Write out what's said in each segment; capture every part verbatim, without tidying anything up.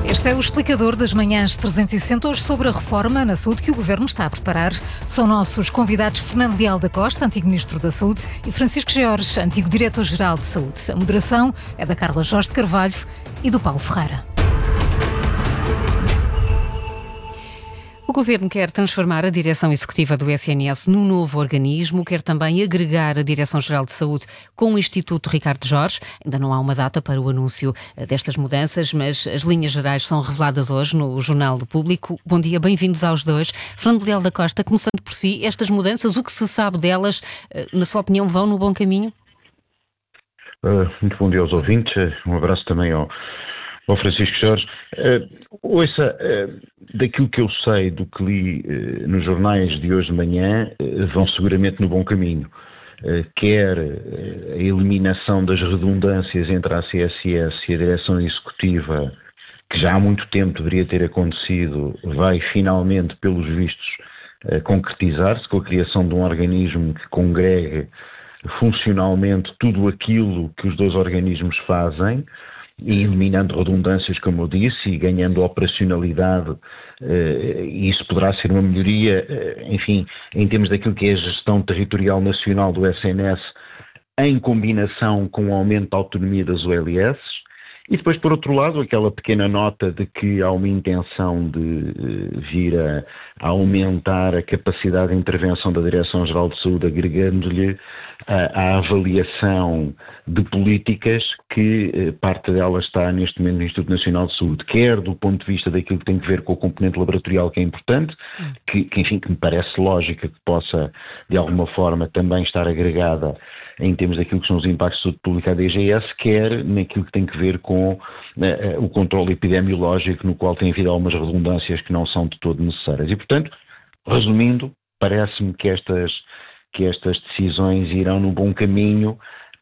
Este é o explicador das manhãs trezentos e sessenta, hoje sobre a reforma na saúde que o Governo está a preparar. São nossos convidados Fernando Leal da Costa, antigo Ministro da Saúde, e Francisco Jorge, antigo Diretor-Geral de Saúde. A moderação é da Carla Jorge de Carvalho e do Paulo Ferreira. O Governo quer transformar a direção executiva do S N S num novo organismo, quer também agregar a Direção-Geral de Saúde com o Instituto Ricardo Jorge. Ainda não há uma data para o anúncio destas mudanças, mas as linhas gerais são reveladas hoje no Jornal do Público. Bom dia, bem-vindos aos dois. Fernando Leal da Costa, começando por si, estas mudanças, o que se sabe delas, na sua opinião, vão no bom caminho? Uh, muito bom dia aos ouvintes, um abraço também ao Ao Francisco Jorge. Uh, ouça, uh, daquilo que eu sei, do que li uh, nos jornais de hoje de manhã, uh, vão seguramente no bom caminho. Uh, quer uh, a eliminação das redundâncias entre a A C S S e a Direção Executiva, que já há muito tempo deveria ter acontecido, vai finalmente, pelos vistos, uh, concretizar-se com a criação de um organismo que congregue funcionalmente tudo aquilo que os dois organismos fazem, e eliminando redundâncias, como eu disse, e ganhando operacionalidade. Uh, isso poderá ser uma melhoria, uh, enfim, em termos daquilo que é a gestão territorial nacional do S N S, em combinação com o aumento da autonomia das O L S. E depois, por outro lado, aquela pequena nota de que há uma intenção de uh, vir a, a aumentar a capacidade de intervenção da Direção-Geral de Saúde, agregando-lhe a, a avaliação de políticas que uh, parte delas está neste momento no Instituto Nacional de Saúde, quer do ponto de vista daquilo que tem a ver com o componente laboratorial, que é importante, que, que enfim, que me parece lógica que possa, de alguma forma, também estar agregada em termos daquilo que são os impactos de saúde pública da D G S, quer naquilo que tem a ver com uh, uh, o controle epidemiológico, no qual tem havido algumas redundâncias que não são de todo necessárias. E, portanto, resumindo, parece-me que estas, que estas decisões irão no bom caminho.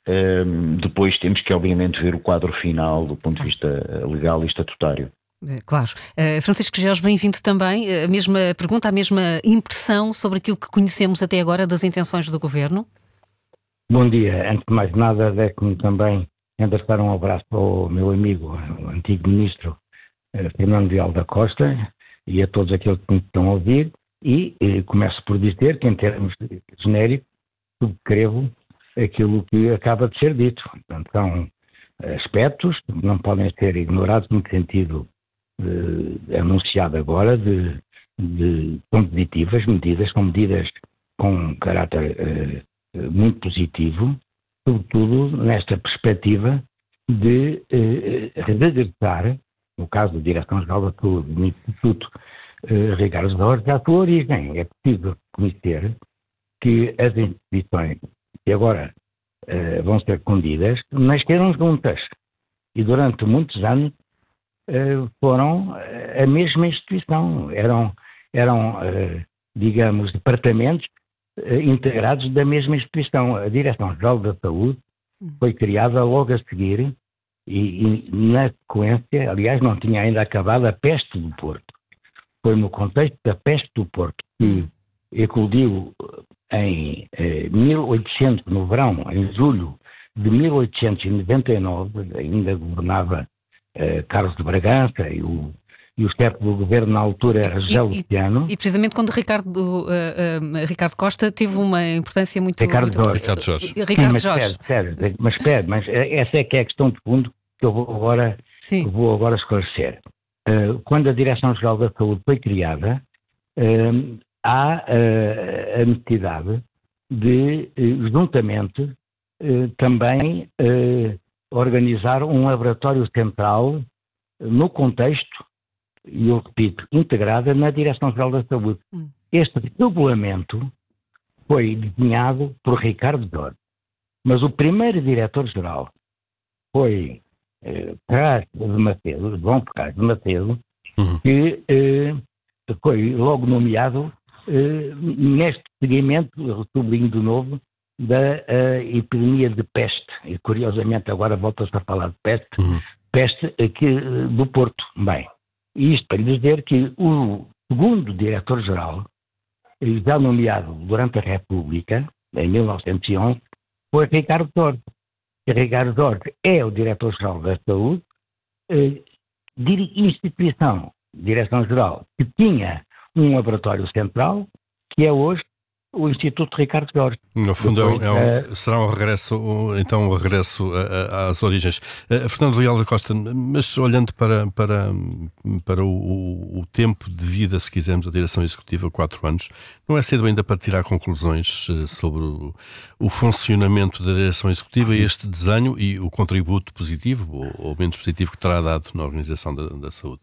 Um, depois temos que, obviamente, ver o quadro final do ponto de vista legal e estatutário. Claro. Uh, Francisco Jorge, bem-vindo também. A mesma pergunta, a mesma impressão sobre aquilo que conhecemos até agora das intenções do Governo? Bom dia. Antes de mais nada, deixe-me também endereçar um abraço ao meu amigo, o antigo Ministro eh, Fernando Leal da Costa, e a todos aqueles que me estão a ouvir, e eh, começo por dizer que, em termos genéricos, subscrevo aquilo que acaba de ser dito. Portanto, são aspectos que não podem ser ignorados no sentido eh, anunciado agora de, de são positivas medidas, são medidas com caráter eh, muito positivo, sobretudo nesta perspectiva de eh, regressar, no caso da Direção-Geral da Saúde, do Instituto eh, Ricardo Jorge, à sua origem. É preciso conhecer que as instituições que agora eh, vão ser fundidas nasceram juntas e durante muitos anos eh, foram a mesma instituição, eram, eram eh, digamos, departamentos integrados da mesma instituição. A Direção-Geral da Saúde foi criada logo a seguir e, e na sequência, aliás, não tinha ainda acabado a peste do Porto. Foi no contexto da peste do Porto que eclodiu em eh, mil e oitocentos, no verão, em julho de mil oitocentos e noventa e nove, ainda governava eh, Carlos de Bragança e o E o chefe do governo na altura era José Luciano. E, e precisamente quando Ricardo, uh, uh, Ricardo Costa teve uma importância muito... Ricardo muito, Jorge. Ricardo Jorge. Uh, Ricardo mas Jorge. Espera, espera, mas espera, mas essa é que é a questão de fundo que eu vou agora, que vou agora esclarecer. Uh, quando a Direção-Geral da Saúde foi criada, uh, há uh, a necessidade de, uh, juntamente, uh, também uh, organizar um laboratório central no contexto, e eu repito, integrada na Direção-Geral da Saúde. Hum. Este regulamento foi desenhado por Ricardo Jorge, mas o primeiro diretor-geral foi eh, Ferraz de Macedo, João Ferraz de Macedo, uhum. que eh, foi logo nomeado eh, neste seguimento, sublinho de novo, da uh, epidemia de peste, e curiosamente agora volta-se a falar de peste, uhum. peste aqui do Porto. Bem, isto para dizer que o segundo diretor-geral, já nomeado durante a República, em mil novecentos e onze, foi Ricardo Jorge. Ricardo Jorge é o diretor-geral da Saúde, instituição, Direção-Geral, que tinha um laboratório central, que é hoje o Instituto Ricardo Jorge. No fundo, Depois, é um, uh, será um regresso, então um regresso a, a, às origens. Uh, Fernando Leal da Costa, mas olhando para, para, para o, o tempo de vida, se quisermos, da direção executiva, quatro anos, não é cedo ainda para tirar conclusões uh, sobre o, o funcionamento da direção executiva e este desenho e o contributo positivo ou, ou menos positivo que terá dado na organização da, da saúde?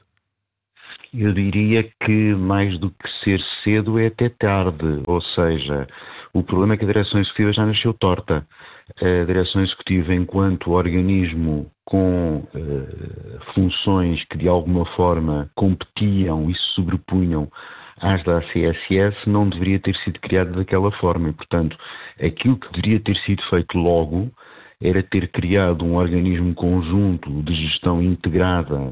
Eu diria que mais do que ser cedo é até tarde, ou seja, o problema é que a direção executiva já nasceu torta. A direção executiva, enquanto organismo com uh, funções que de alguma forma competiam e se sobrepunham às da A C S S, não deveria ter sido criada daquela forma. E, portanto, aquilo que deveria ter sido feito logo era ter criado um organismo conjunto de gestão integrada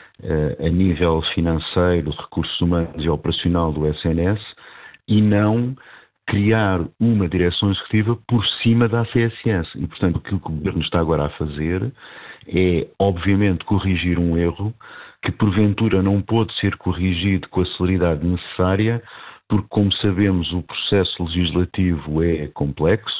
a nível financeiro, de recursos humanos e operacional do S N S e não criar uma direção executiva por cima da A C S S. E, portanto, aquilo que o Governo está agora a fazer é, obviamente, corrigir um erro que, porventura, não pôde ser corrigido com a celeridade necessária, porque, como sabemos, o processo legislativo é complexo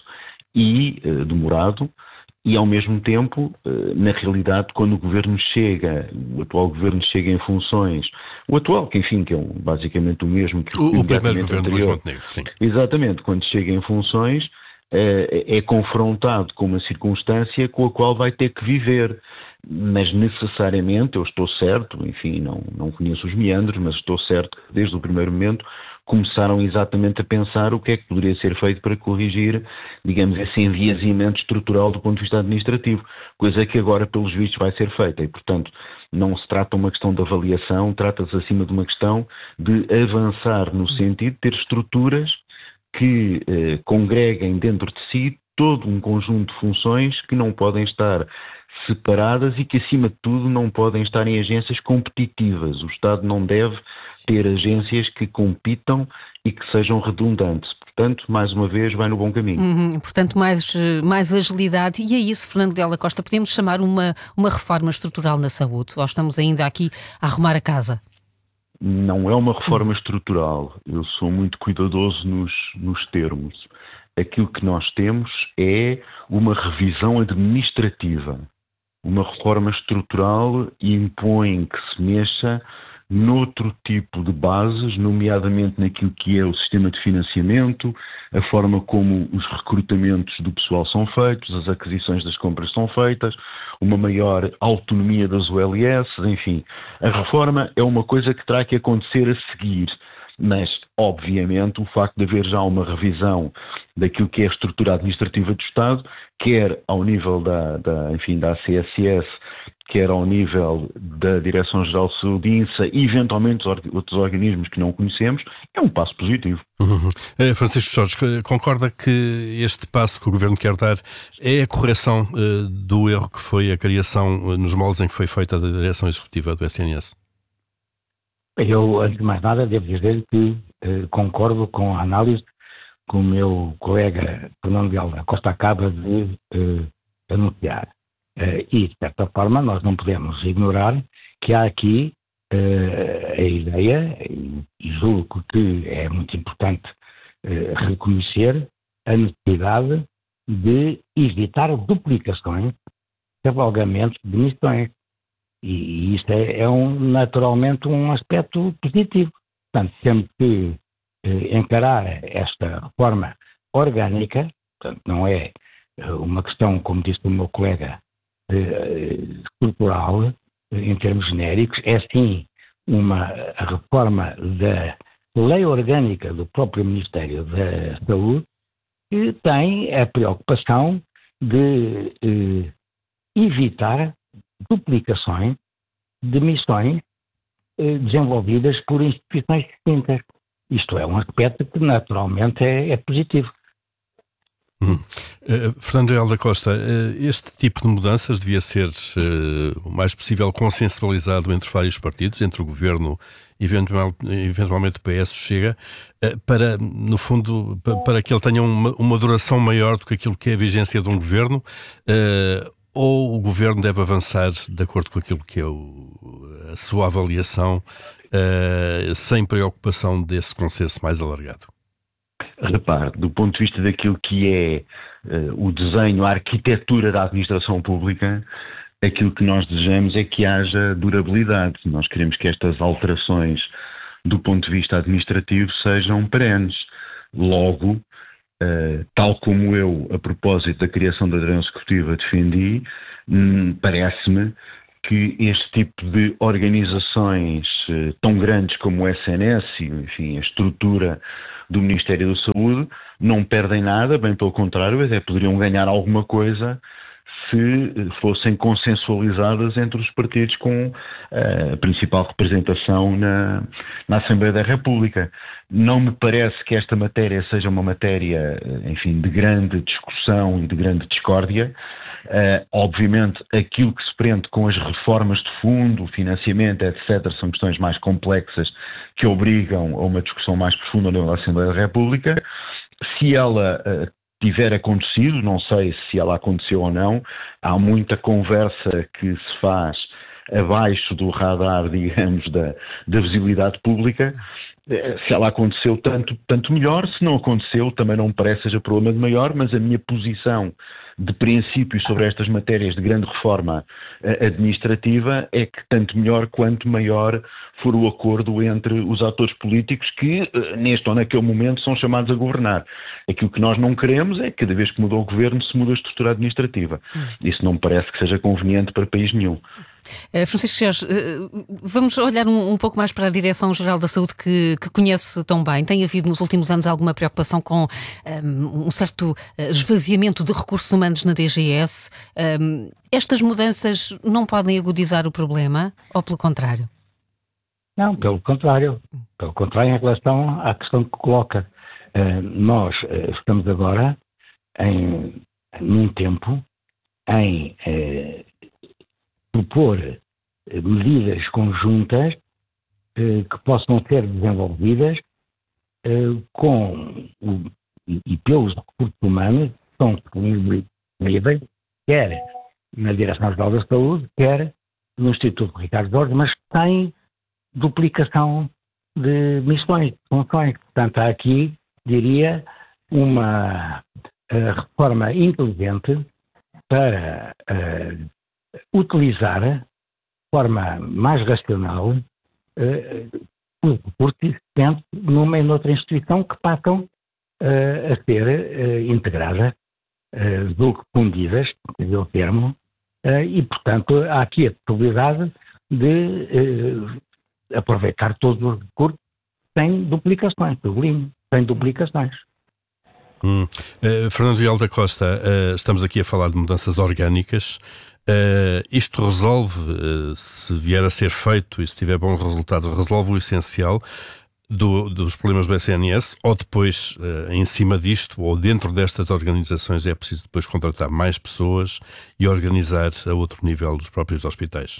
e eh, demorado. E, ao mesmo tempo, na realidade, quando o Governo chega, o atual Governo chega em funções, o atual, que enfim, que é um, basicamente o mesmo que o, o primeiro Governo de Luís Montenegro, sim. Exatamente, quando chega em funções, é, é confrontado com uma circunstância com a qual vai ter que viver. Mas necessariamente, eu estou certo, enfim, não, não conheço os meandros, mas estou certo que desde o primeiro momento começaram exatamente a pensar o que é que poderia ser feito para corrigir, digamos, esse enviesamento estrutural do ponto de vista administrativo, coisa que agora, pelos vistos, vai ser feita. E, portanto, não se trata de uma questão de avaliação, trata-se acima de uma questão de avançar no sentido de ter estruturas que eh, congreguem dentro de si todo um conjunto de funções que não podem estar separadas e que, acima de tudo, não podem estar em agências competitivas. O Estado não deve ter agências que compitam e que sejam redundantes. Portanto, mais uma vez, vai no bom caminho. Uhum, portanto, mais, mais agilidade. E é isso, Fernando Leal da Costa, podemos chamar uma, uma reforma estrutural na saúde? Ou estamos ainda aqui a arrumar a casa? Não é uma reforma estrutural. Eu sou muito cuidadoso nos, nos termos. Aquilo que nós temos é uma revisão administrativa. Uma reforma estrutural impõe que se mexa noutro tipo de bases, nomeadamente naquilo que é o sistema de financiamento, a forma como os recrutamentos do pessoal são feitos, as aquisições das compras são feitas, uma maior autonomia das O L S, enfim. A reforma é uma coisa que terá que acontecer a seguir, mas, obviamente, o facto de haver já uma revisão daquilo que é a estrutura administrativa do Estado, quer ao nível da, da, enfim, da A C S S, quer ao nível da Direção-Geral de Saúde, INSA e, eventualmente, outros organismos que não conhecemos, é um passo positivo. Uhum. Eh, Francisco Jorge, concorda que este passo que o Governo quer dar é a correção uh, do erro que foi a criação uh, nos moldes em que foi feita a Direção Executiva do S N S? Eu, antes de mais nada, devo dizer que eh, concordo com a análise que o meu colega Fernando Leal da Costa acaba de eh, anunciar. Eh, e, de certa forma, nós não podemos ignorar que há aqui eh, a ideia, e, e julgo que é muito importante eh, reconhecer a necessidade de evitar duplicações, cavalgamentos de missões. E isto é, é um, naturalmente um aspecto positivo. Portanto, temos que eh, encarar esta reforma orgânica, portanto, não é uma questão, como disse o meu colega, eh, estrutural, eh, em termos genéricos, é sim uma reforma da lei orgânica do próprio Ministério da Saúde, que tem a preocupação de eh, evitar duplicações de missões eh, desenvolvidas por instituições distintas. Isto é um aspecto que naturalmente é, é positivo. Hum. Uh, Fernando Leal da Costa, uh, este tipo de mudanças devia ser uh, o mais possível consensualizado entre vários partidos, entre o Governo e eventual, eventualmente o P S Chega, uh, para, no fundo, para, para que ele tenha uma, uma duração maior do que aquilo que é a vigência de um Governo, uh, ou o Governo deve avançar de acordo com aquilo que é o, a sua avaliação uh, sem preocupação desse consenso mais alargado? Repare, do ponto de vista daquilo que é uh, o desenho, a arquitetura da administração pública, aquilo que nós desejamos é que haja durabilidade. Nós queremos que estas alterações do ponto de vista administrativo sejam perenes. Logo, uh, tal como eu, a propósito da criação da direção executiva, defendi, hum, parece-me que este tipo de organizações uh, tão grandes como o S N S e, enfim, a estrutura do Ministério da Saúde não perdem nada, bem pelo contrário, até poderiam ganhar alguma coisa se fossem consensualizadas entre os partidos com uh, a principal representação na, na Assembleia da República. Não me parece que esta matéria seja uma matéria, enfim, de grande discussão e de grande discórdia. Uh, obviamente, aquilo que se prende com as reformas de fundo, o financiamento, etcétera, são questões mais complexas que obrigam a uma discussão mais profunda na Assembleia da República. Se ela uh, tiver acontecido, não sei se ela aconteceu ou não, há muita conversa que se faz abaixo do radar, digamos, da, da visibilidade pública. Se ela aconteceu, tanto, tanto melhor. Se não aconteceu, também não me parece seja problema de maior, mas a minha posição de princípio sobre estas matérias de grande reforma administrativa é que tanto melhor quanto maior for o acordo entre os atores políticos que, neste ou naquele momento, são chamados a governar. Aquilo que nós não queremos é que cada vez que muda o governo se muda a estrutura administrativa. Isso não me parece que seja conveniente para país nenhum. Uh, Francisco Jorge, uh, vamos olhar um, um pouco mais para a Direção-Geral da Saúde que, que conhece tão bem. Tem havido nos últimos anos alguma preocupação com um, um certo esvaziamento de recursos humanos na D G S. Um, estas mudanças não podem agudizar o problema ou pelo contrário? Não, pelo contrário. Pelo contrário, em relação à questão que coloca. Uh, nós uh, estamos agora em, num tempo em uh, propor uh, medidas conjuntas uh, que possam ser desenvolvidas uh, com o, e, e pelos recursos humanos que são disponíveis, quer na Direção-Geral da Saúde, quer no Instituto Ricardo Jorge, mas sem duplicação de missões, funções. Portanto, há aqui, diria, uma uh, reforma inteligente para uh, utilizar de forma mais racional uh, os recursos existentes numa e noutra instituição que passam uh, a ser uh, integradas, uh, julgo fundidas, é o termo, uh, e, portanto, há aqui a possibilidade de uh, aproveitar todos os recursos sem duplicações, sublinho, sem duplicações. Hum. Uh, Fernando Vial da Costa, uh, estamos aqui a falar de mudanças orgânicas. Uh, isto resolve, uh, se vier a ser feito e se tiver bons resultados, resolve o essencial do, dos problemas do S N S, ou depois, uh, em cima disto, ou dentro destas organizações, é preciso depois contratar mais pessoas e organizar a outro nível dos próprios hospitais?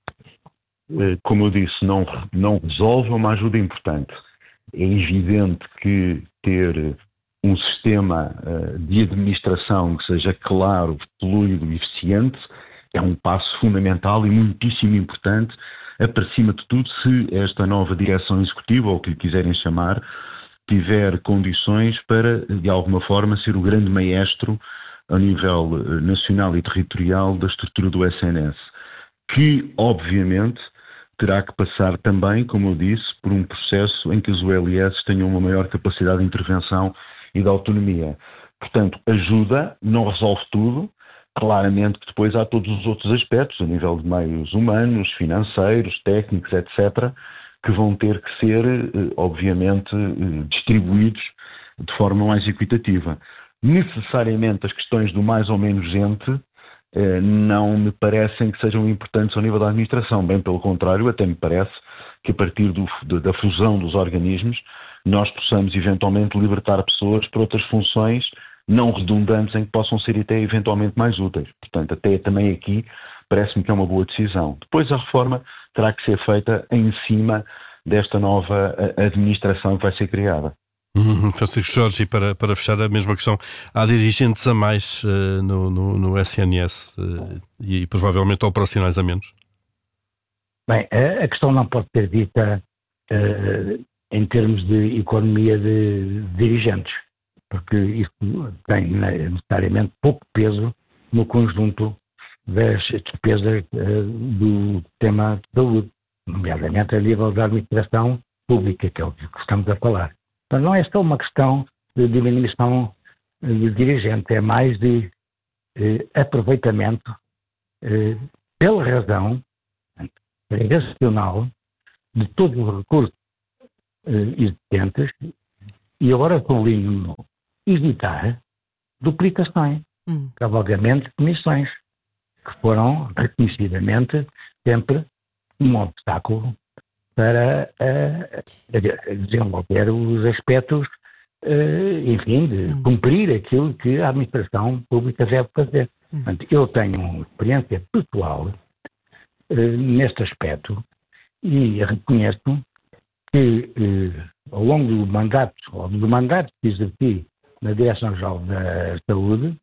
Como eu disse, não, não resolve, é uma ajuda importante. É evidente que ter um sistema uh, de administração que seja claro, fluido e eficiente é um passo fundamental e muitíssimo importante, para cima de tudo, se esta nova direção executiva, ou o que lhe quiserem chamar, tiver condições para, de alguma forma, ser o grande maestro a nível uh, nacional e territorial da estrutura do S N S, que, obviamente, terá que passar também, como eu disse, por um processo em que os U L S tenham uma maior capacidade de intervenção e de autonomia. Portanto, ajuda, não resolve tudo. Claramente que depois há todos os outros aspectos, a nível de meios humanos, financeiros, técnicos, etcétera, que vão ter que ser, obviamente, distribuídos de forma mais equitativa. Necessariamente as questões do mais ou menos gente não me parecem que sejam importantes ao nível da administração, bem pelo contrário, até me parece que a partir do, da fusão dos organismos nós possamos eventualmente libertar pessoas para outras funções não redundantes em que possam ser até eventualmente mais úteis. Portanto, até também aqui parece-me que é uma boa decisão. Depois a reforma terá que ser feita em cima desta nova administração que vai ser criada. Uhum, Francisco Jorge, e para, para fechar a mesma questão, há dirigentes a mais uh, no, no, no S N S uh, e provavelmente operacionais a menos? Bem, a, a questão não pode ser dita uh, em termos de economia de, de dirigentes, porque isso tem necessariamente pouco peso no conjunto das despesas uh, do sistema de saúde, nomeadamente a nível da administração pública, que é o que estamos a falar. Então não é só uma questão de diminuição de dirigentes, é mais de uh, aproveitamento uh, pela razão racional de todos os recursos uh, existentes, e agora sublinho no evitar duplicações, hum. obviamente comissões, que foram reconhecidamente sempre um obstáculo para uh, desenvolver os aspectos, uh, enfim, de hum. cumprir aquilo que a administração pública deve fazer. Hum. Portanto, eu tenho experiência pessoal uh, neste aspecto e reconheço que uh, ao longo do mandato, ou do mandato que exerci na Direção-Geral da Saúde,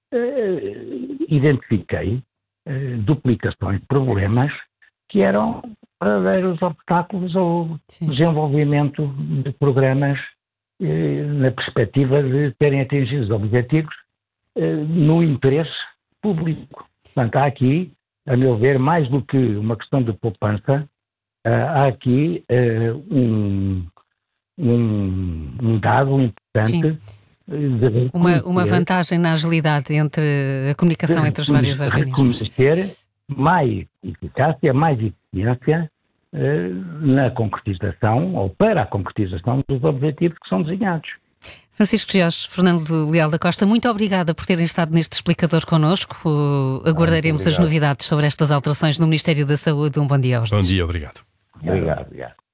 uh, identifiquei uh, duplicações, problemas que eram verdadeiros obstáculos ao Sim. desenvolvimento de programas eh, na perspectiva de terem atingido os objetivos eh, no interesse público. Portanto, há aqui, a meu ver, mais do que uma questão de poupança, uh, há aqui uh, um, um, um dado importante. De uma, uma vantagem na agilidade entre a comunicação de, entre os vários organismos. Reconhecer mais eficácia, mais eficiência uh, na concretização, ou para a concretização dos objetivos que são desenhados. Francisco Jorge, Fernando Leal da Costa, muito obrigada por terem estado neste explicador connosco. Uh, aguardaremos as novidades sobre estas alterações no Ministério da Saúde. Um bom dia aos dois. Bom dia, obrigado. Obrigado, obrigado.